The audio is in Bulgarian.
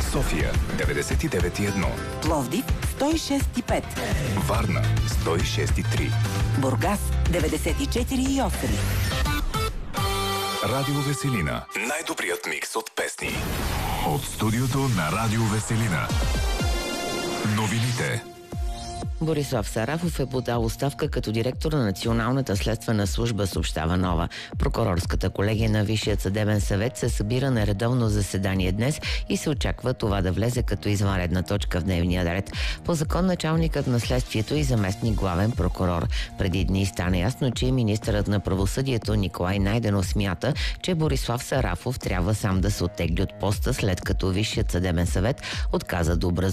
София 99,1, Пловдив 106,5, Варна 106,3, Бургас 94,8. Радио Веселина. Най-добрият микс от песни. От студиото на Радио Веселина. Новините. Борислав Сарафов е подал оставка като директор на Националната следствена служба, съобщава Нова. Прокурорската колегия на Висшият съдебен съвет се събира на редовно заседание днес и се очаква това да влезе като извънредна точка в дневния ред. По закон началникът на следствието и заместник главен прокурор. Преди дни стана ясно, че министърът на правосъдието Николай Найденов смята, че Борислав Сарафов трябва сам да се оттегли от поста, след като Висшият съдебен съвет отказа да образува